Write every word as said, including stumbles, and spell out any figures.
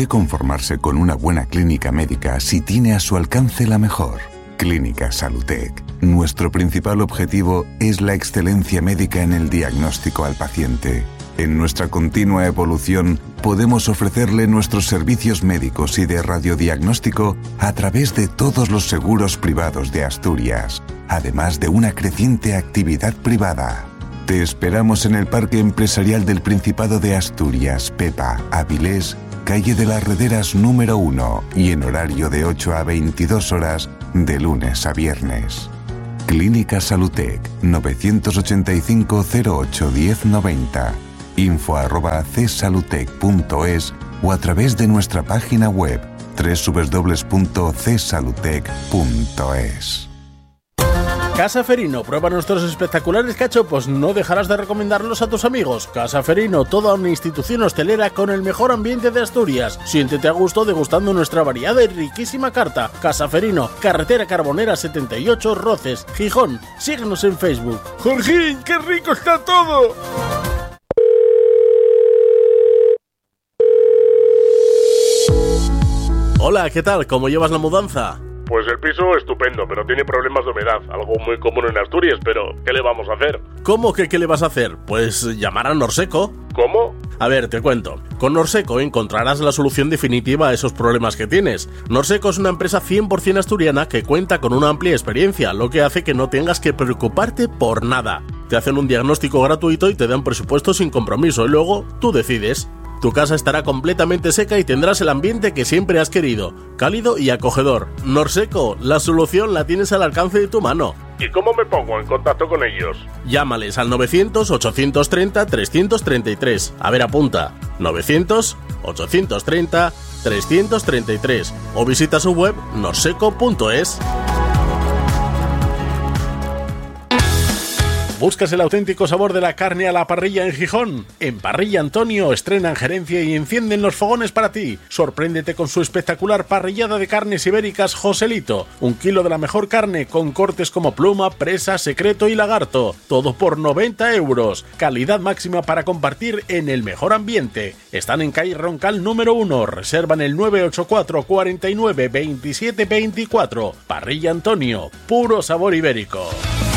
qué conformarse con una buena clínica médica si tiene a su alcance la mejor? Clínica Salutec. Nuestro principal objetivo es la excelencia médica en el diagnóstico al paciente. En nuestra continua evolución, podemos ofrecerle nuestros servicios médicos y de radiodiagnóstico a través de todos los seguros privados de Asturias, además de una creciente actividad privada. Te esperamos en el Parque Empresarial del Principado de Asturias, Pepa, Avilés, calle de las Rederas número uno y en horario de ocho a veintidós horas de lunes a viernes. Clínica Salutec, novecientos ochenta y cinco cero ocho diez noventa, info arroba csalutec punto es o a través de nuestra página web doble u doble u doble u punto c salutec punto es. Casa Ferino, prueba nuestros espectaculares cachopos, no dejarás de recomendarlos a tus amigos. Casa Ferino, toda una institución hostelera con el mejor ambiente de Asturias. Siéntete a gusto degustando nuestra variada y riquísima carta. Casa Ferino, carretera Carbonera setenta y ocho, Roces, Gijón. Síguenos en Facebook. ¡Jorgín, qué rico está todo! Hola, ¿qué tal? ¿Cómo llevas la mudanza? Pues el piso estupendo, pero tiene problemas de humedad, algo muy común en Asturias, pero ¿qué le vamos a hacer? ¿Cómo que qué le vas a hacer? Pues llamar a Norseco. ¿Cómo? A ver, te cuento. Con Norseco encontrarás la solución definitiva a esos problemas que tienes. Norseco es una empresa cien por ciento asturiana que cuenta con una amplia experiencia, lo que hace que no tengas que preocuparte por nada. Te hacen un diagnóstico gratuito y te dan presupuesto sin compromiso y luego tú decides. Tu casa estará completamente seca y tendrás el ambiente que siempre has querido, cálido y acogedor. Norseco, la solución la tienes al alcance de tu mano. ¿Y cómo me pongo en contacto con ellos? Llámales al novecientos ochocientos treinta trescientos treinta y tres. A ver, apunta. novecientos ochocientos treinta trescientos treinta y tres. O visita su web norseco punto es. ¿Buscas el auténtico sabor de la carne a la parrilla en Gijón? En Parrilla Antonio estrenan gerencia y encienden los fogones para ti. Sorpréndete con su espectacular parrillada de carnes ibéricas Joselito. Un kilo de la mejor carne con cortes como pluma, presa, secreto y lagarto. Todo por noventa euros. Calidad máxima para compartir en el mejor ambiente. Están en calle Roncal número uno. Reservan el nueve ocho cuatro, cuarenta y nueve, veintisiete veinticuatro. Parrilla Antonio. Puro sabor ibérico.